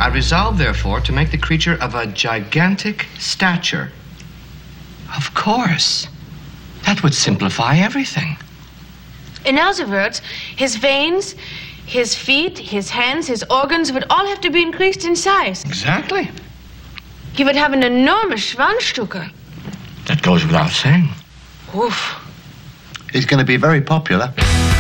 I resolved, therefore, to make the creature of a gigantic stature. Of course. That would simplify everything. In other words, his veins, his feet, his hands, his organs would all have to be increased in size. Exactly. He would have an enormous Schwanzstücke. That goes without saying. Oof. He's going to be very popular.